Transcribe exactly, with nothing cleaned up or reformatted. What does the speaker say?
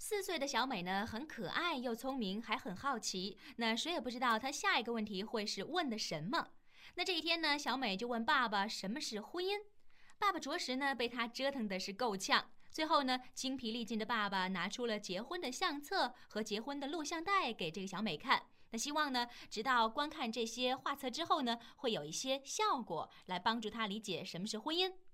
四岁的小美呢，很可爱又聪明，还很好奇。那谁也不知道她下一个问题会是问的什么。那这一天呢，小美就问爸爸什么是婚姻。爸爸着实呢被她折腾的是够呛。最后呢，精疲力尽的爸爸拿出了结婚的相册和结婚的录像带给这个小美看。那希望呢，直到观看这些画册之后呢，会有一些效果来帮助她理解什么是婚姻。